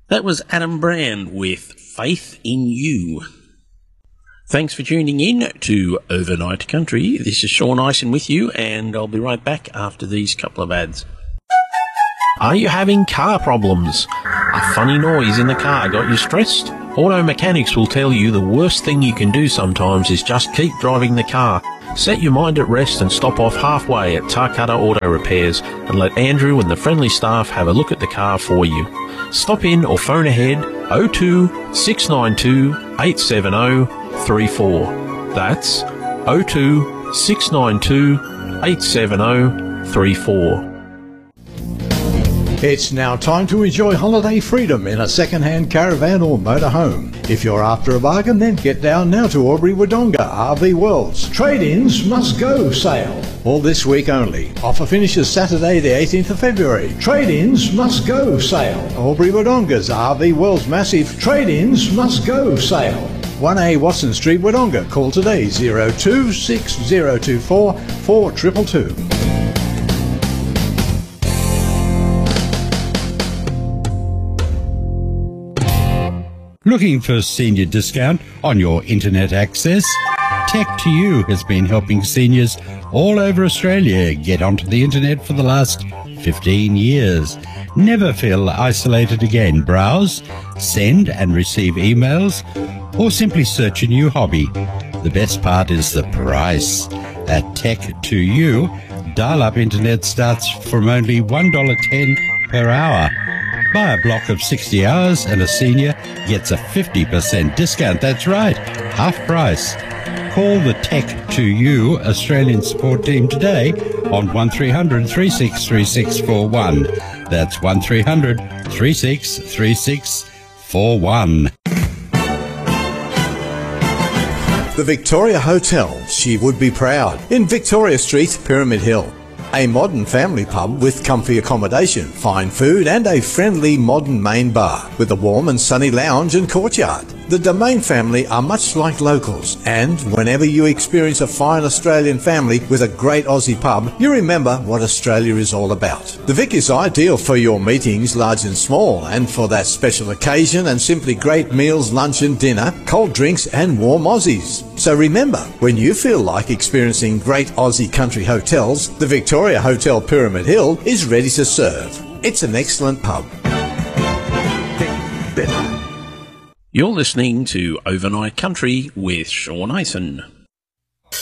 That was Adam Brand with Faith in You. Thanks for tuning in to Overnight Country. This is Sean Ison with you, and I'll be right back after these couple of ads. Are you having car problems? A funny noise in the car got you stressed? Auto mechanics will tell you the worst thing you can do sometimes is just keep driving the car. Set your mind at rest and stop off halfway at Tarcutta Auto Repairs and let Andrew and the friendly staff have a look at the car for you. Stop in or phone ahead 02 692 870 34. That's 02 692 870 34. It's now time to enjoy holiday freedom in a second-hand caravan or motorhome. If you're after a bargain, then get down now to Albury Wodonga RV World's Trade-ins Must Go sale. All this week only. Offer finishes Saturday the 18th of February. Trade-ins Must Go sale. Albury Wodonga's RV World's massive Trade-ins Must Go sale. 1A Watson Street, Wodonga. Call today 026024 4222. Looking for senior discount on your internet access? Tech2U has been helping seniors all over Australia get onto the internet for the last 15 years. Never feel isolated again. Browse, send and receive emails, or simply search a new hobby. The best part is the price. At Tech2U, dial-up internet starts from only $1.10 per hour. Buy a block of 60 hours and a senior gets a 50% discount. That's right, half price. Call the Tech2U Australian support team today on 1300 363641. That's 1300 363641. The Victoria Hotel, she would be proud, in Victoria Street, Pyramid Hill. A modern family pub with comfy accommodation, fine food and a friendly modern main bar with a warm and sunny lounge and courtyard. The Domain family are much like locals, and whenever you experience a fine Australian family with a great Aussie pub, you remember what Australia is all about. The Vic is ideal for your meetings, large and small, and for that special occasion and simply great meals, lunch and dinner, cold drinks and warm Aussies. So remember, when you feel like experiencing great Aussie country hotels, the Victoria Hotel Pyramid Hill is ready to serve. It's an excellent pub. You're listening to Overnight Country with Sean Ison.